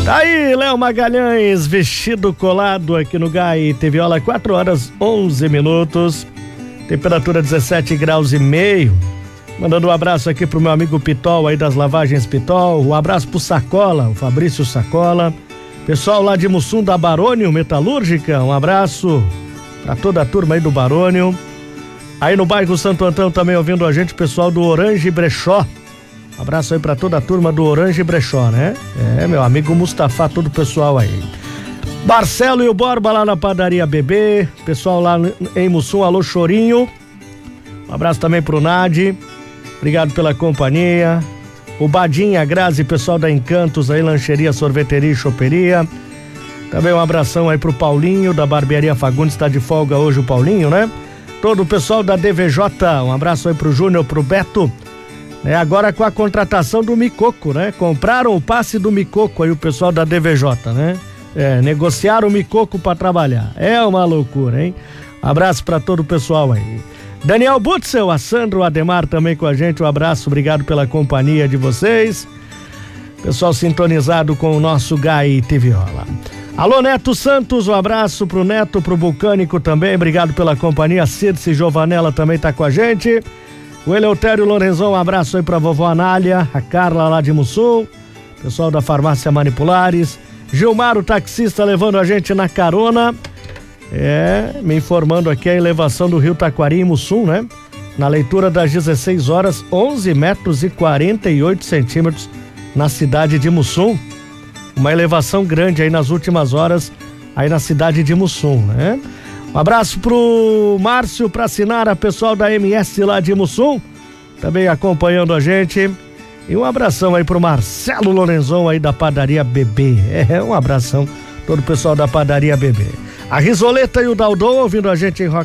Tá aí, Léo Magalhães, vestido colado aqui no GAI TV Viola, 4h11. Temperatura 17 graus e meio. Mandando um abraço aqui pro meu amigo Pitol aí das Lavagens Pitol. Um abraço pro Sacola, o Fabrício Sacola. Pessoal lá de Mussum da Barônio Metalúrgica, um abraço pra toda a turma aí do Barônio. Aí no bairro Santo Antão também ouvindo a gente, pessoal do Orange Brechó. Abraço aí pra toda a turma do Orange Brechó, né? Meu amigo Mustafa, todo o pessoal aí. Marcelo e o Borba lá na Padaria Bebê. Pessoal lá em Mussum, alô Chorinho. Um abraço também pro Nadi. Obrigado pela companhia. O Badinha, a Grazi, pessoal da Encantos aí, lancheria, sorveteria e choperia. Também um abração aí pro Paulinho, da Barbearia Fagundes, tá de folga hoje o Paulinho, né? Todo o pessoal da DVJ, um abraço aí pro Júnior, pro Beto. Agora com a contratação do Micoco, né? Compraram o passe do Micoco aí, o pessoal da DVJ, né? Negociaram o Micoco pra trabalhar. É uma loucura, hein? Abraço pra todo o pessoal aí. Daniel Butzel, a Sandro, o Ademar também com a gente, um abraço, obrigado pela companhia de vocês. Pessoal sintonizado com o nosso GAI TV Viola. Alô, Neto Santos, um abraço pro Neto, pro Vulcânico também, obrigado pela companhia. Circe Giovanella também tá com a gente. O Eleutério Lorenzão, um abraço aí pra vovó Anália, a Carla lá de Mussum, pessoal da Farmácia Manipulares. Gilmar, o taxista, levando a gente na carona. Me informando aqui a elevação do Rio Taquari em Mussum, né? Na leitura das 16 horas, 11 metros e 48 centímetros na cidade de Mussum. Uma elevação grande aí nas últimas horas, aí na cidade de Mussum, né? Um abraço pro Márcio, pra Sinara, pessoal da MS lá de Mussum, também acompanhando a gente. E um abração aí pro Marcelo Lorenzon aí da Padaria Bebê. Um abração todo o pessoal da Padaria Bebê. A Risoleta e o Daldon ouvindo a gente em Rock